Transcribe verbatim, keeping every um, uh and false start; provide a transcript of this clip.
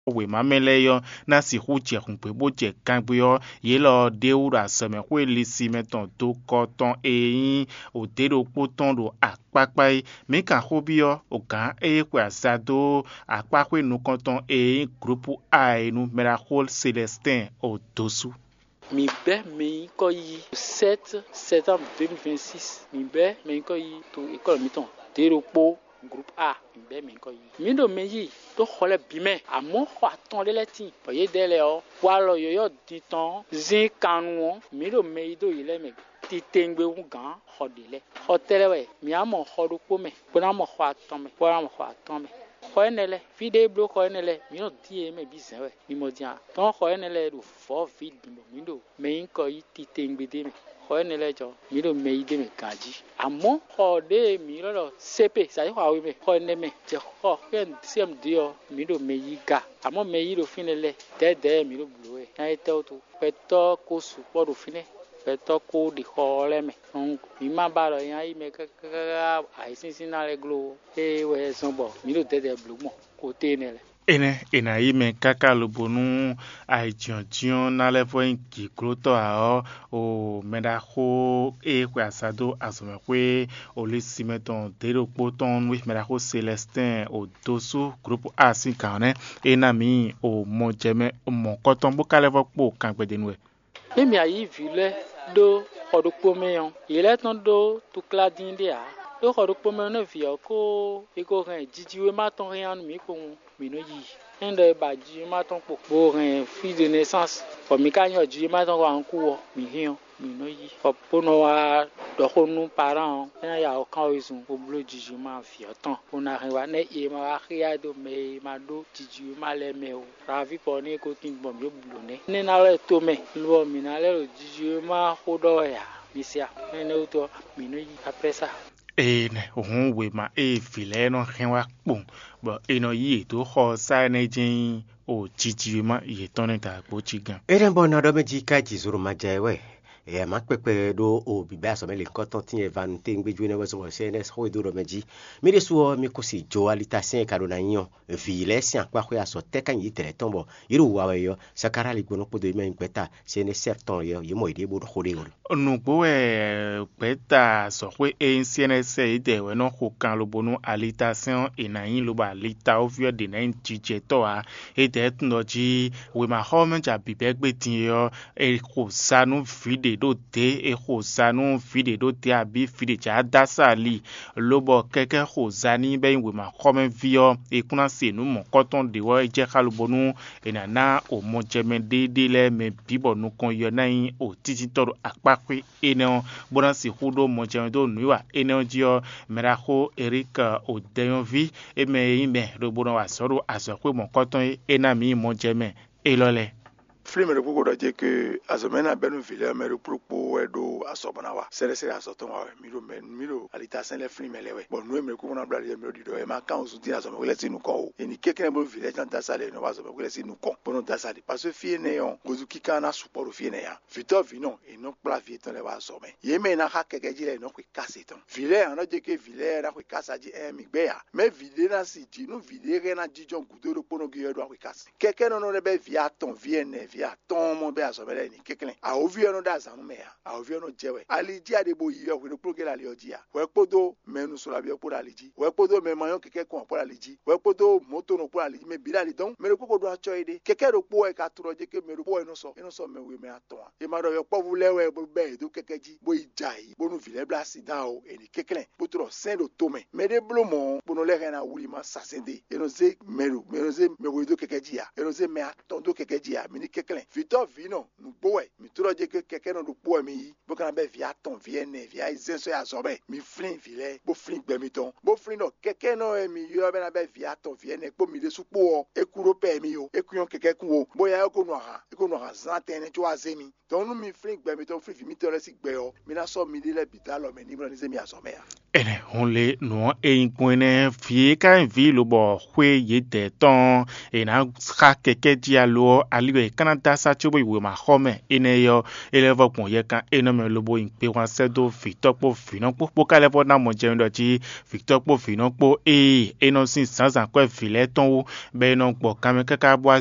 we mamele yo na si hu je hun pe bo je kan gbe yo ye lo de u ra se me we li si meton to ko ton eyin o de ro po ton ro apapa me kan ho bi yo o kan e kwa sado apapa nu kon ton eyin groupe A nu mera hol Celestin o dosu. Mi be mi ko yi sept septembre deux mille vingt-six mi be mi ko yi to école miton de ro po groupe A mbe mi ko yi mi do meji to khole bime amo kho aton le leti oye dele o wa lo yo yo di ton zin kanu mi do meji do ile me ti tengbe un gan khodile khotelewe mi amo khodu ko me bona mo kho aton me bona mo kho aton me khoenele vide blo khoenele mi no die me bizen we mi mo dia ton khoenele do fo vide mi do me ko yi ti tengbe de me khoenele jo mi do me ide me gaji amo khode mi lo cp sa yi khwa we me khoene me je kho ken sem dio mi do me yi ga amo me yi do finele de de mi do blo e na ete o to peto ko su po do fine peto ko di khole me on mi ma ba lo yan yi me ka ka ai sin sin na le glo e we so bo mi do de de blo mo ko te ne le ene ena yi me kaka lobonu ai jonjon na le fo ki kroto a o meda ho e kwa sado asome kwe o le simeton de ro poton wi meda ho Celestin o dosu groupe A sin kan ena mi o mo jeme o mo koton bo kale fo po kan gbe denwe e mi ayi vile do odukpo meyon ile ton do to cladin dia do odukpo meyon no vi ko e ko ran jijiwe ma ton yan mi ko mi no yi ende ba ji ma ton po bo ran fille de naissance for mi ka yan ji ma ton wa nku wo mi hin mi no yi for no wa do ko nu parent na ya o kan oizun o blo jiji ma fi otan ona rin wa ne e ma wa ria do me ma do jiji ma le me o ravi po ni ko tin bom yo blo ne ne na le to me lo mi na le jiji ma ho do ya mi sia ne o to mi no yi après ça ene ohun we ma e file no henwa pon bo eno yi to ho sa ne jin o jiji ma ye ton ta gbo chi gan eren bo na do meji ka ji zuru ma jewe e ma pepe do o bi ba so me le koton tin evan tin gbeju ne weso C N S ho do ro meji mi de so mi ko si jo alita sen ka do na yan vile si anpa ko ya so te kan yi tere tombo iru wa we yo sakara li gbono podo me npeta C N S septon yo yi mo ide bo ho de o nu gbo e peta so we e C N S ide we no ko kan lo bonu alita sen inayin lo ba alita ovio de na jije to a e de tun do ji we ma ho me ja bi be gbe tin yo e ko sanu vide do te e ko sanu vide do te abi vide ja dasali lobo keke ko zani be we ma come vio e kuna se nu mo koton de wo je kalubonu e na na o mo jeme de de le me bibo nu kon yo nan o titi toro apakwe ene bona si hudo mo jeme do nuwa ene jio meraho Eric o deyon e me ime do bona wa soro asokwe mo koton e na mi mo jeme e lole Film de beaucoup de que azomena benu vile me repropo edo asobana wa sere sere asoton wa miro men miro alita sen le film lewe bon no me ko na bla de me do e ma kan so ti azome wele sinu ko eni keke bo vile tan ta sale no azome wele sinu ko bon ta sale parce que fie ne yon gozuki kana support fie ne ya vito vino e no pla vie ton le wa azome ye me na ha keke jile no ko kase ton vile an de ke vile na ko kasa ji e mi gbe ya me vile na si ti no vile re na jijon gudo ro pono gi do ko kase keke no no le be via ton vie ne via ton mo be asobele ni kekelen a ovio no da zamu me ya a ovio no jewe aliji adebo yi yo no progela le oji ya we podo menu so la bi opo aliji we podo me mayon keke kon opo aliji we podo moto no opo aliji me bilali don me ko do acho ide keke ro po e ka turo je ke me ro po e no so e no so me we me aton e ma do yo po vu lewe bo be do kekeji bo ijai bo no vile blasi da o e ni kekelen bo tro sen do tome me de blomo bo no le rena wuri ma sasende e no ze meru me no ze me we do kekeji ya e no ze me aton do kekeji ya me ni kekelen vito vino nu boe mi turo je ke keke no du po mi yi bo kana be via ton vie ne via izenso ya zobe mi flin vile bo flin gbe mi ton bo flin no keke no e mi yo be na be via ton vie ne po mi de su po e kuro pe mi yo e kuyon keke ku wo boya ko no ha e ko no ha zan ten ne to azemi ton nu mi flin gbe mi ton flin mi tore si gbe yo mi na so mi de le bitalo me ni bro ni ze mi azome ya ene onle no e kwene fie kan vi lo bo hwe ye de ton e na ka keke dia lo aliwe kana dasa tso bo iwe ma xɔme ene yɔ ele vɔ kpɔn yɛ kan ene me lobo ikpe wa se do vitɔ kpo vinɔ kpo kpo k'ale vɔ na mɔ dze ŋdɔ dzi vitɔ kpo vinɔ kpo eye enɔ si zanzan kɔ vi lɛ tɔnwo be enɔ gbɔ kame kaka bɔ